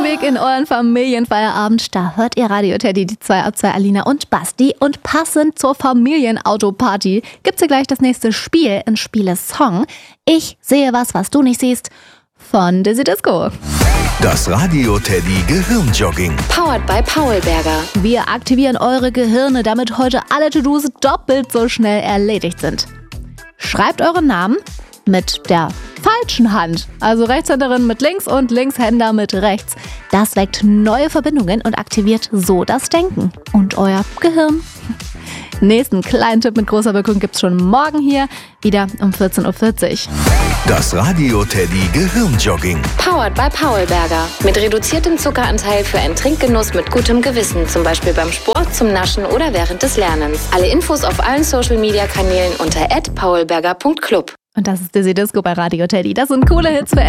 Weg in euren Familienfeierabend. Da hört ihr Radio Teddy, die 2 ab 2 Alina und Basti. Und passend zur Familienautoparty gibt's hier gleich das nächste Spiel in Spiele-Song. Ich sehe was du nicht siehst, von Dizzy Disco. Das Radio Teddy Gehirnjogging. Powered by Paulberger. Wir aktivieren eure Gehirne, damit heute alle To-Dos doppelt so schnell erledigt sind. Schreibt euren Namen mit der falschen Hand. Also Rechtshänderin mit links und Linkshänder mit rechts. Das weckt neue Verbindungen und aktiviert so das Denken und euer Gehirn. Nächsten kleinen Tipp mit großer Wirkung gibt's schon morgen hier, wieder um 14.40 Uhr. Das Radio Teddy Gehirnjogging. Powered by Paulberger. Mit reduziertem Zuckeranteil für einen Trinkgenuss mit gutem Gewissen. Zum Beispiel beim Sport, zum Naschen oder während des Lernens. Alle Infos auf allen Social-Media-Kanälen unter @paulberger.club. Und das ist Dizzy Disco bei Radio Teddy. Das sind coole Hits für